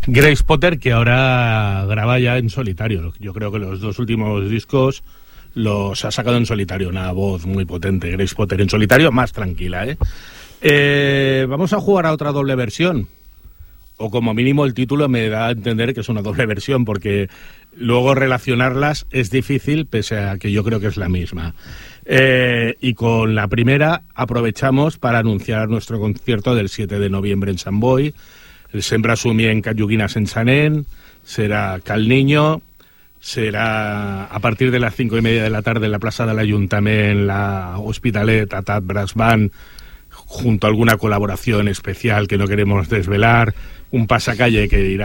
Grace Potter, que ahora graba ya en solitario. Yo creo que los 2 últimos discos los ha sacado en solitario, una voz muy potente. Grace Potter en solitario, más tranquila, vamos a jugar a otra doble versión, o como mínimo el título me da a entender que es una doble versión, porque luego relacionarlas es difícil, pese a que yo creo que es la misma. Y con la primera aprovechamos para anunciar nuestro concierto del 7 de noviembre en Sant Boi. El Sembra Sumi en Callugina sense nen, será Cal Niño, será a partir de las 5:30 de la tarde en la plaza del Ayuntamiento, la Hospitalet, Atat Brass Band, junto a alguna colaboración especial que no queremos desvelar, un pasacalle que irá